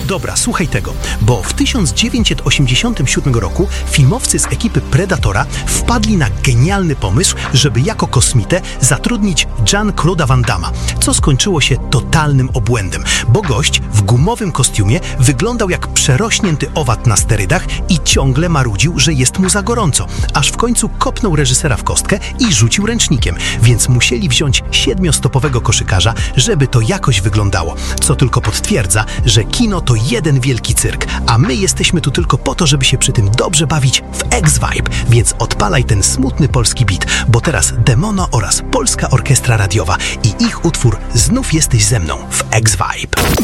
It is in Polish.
dobra, słuchaj tego, bo w 1987 roku filmowcy z ekipy Predatora wpadli na genialny pomysł, żeby jako kosmitę zatrudnić Jean-Claude'a Van Damme'a, co skończyło się totalnym obłędem, bo gość w gumowym kostiumie wyglądał jak przerośnięty owad na sterydach i ciągle marudził, że jest mu za gorąco, aż w końcu kopnął reżysera w kostkę i rzucił ręcznikiem, więc musieli wziąć 7-stopowego koszykarza, żeby to jakoś wyglądało, co tylko potwierdza, że kino to jeden wielki cyrk, a my jesteśmy tu tylko po to, żeby się przy tym dobrze bawić w X-Vibe, więc odpalaj ten smutny polski beat, bo teraz Demono oraz Polska Orkiestra Radiowa i ich utwór Znów jesteś ze mną w X-Vibe.